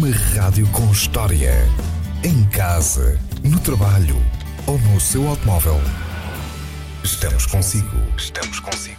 Uma rádio com história. Em casa, no trabalho ou no seu automóvel. Estamos consigo. Estamos consigo.